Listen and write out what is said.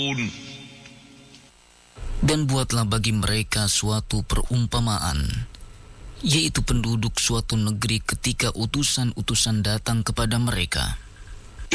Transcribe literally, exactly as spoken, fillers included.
Dan buatlah bagi mereka suatu perumpamaan, yaitu penduduk suatu negeri ketika utusan-utusan datang kepada mereka.